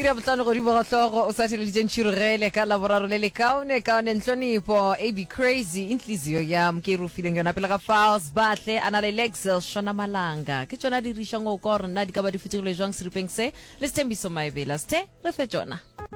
iri botlano go di bogotlogo o sa tshele ditšentšhirogele ka laboraro le lekaone kaone ntlonipo ab crazy intlizio yam ke irufileng yona pele ga files batle a na le lexel shona malanga ke tsona dirišang go ka gore nna di ka ba di fetegile jwang seripeng se le setembiso maebela sethe re fe tsona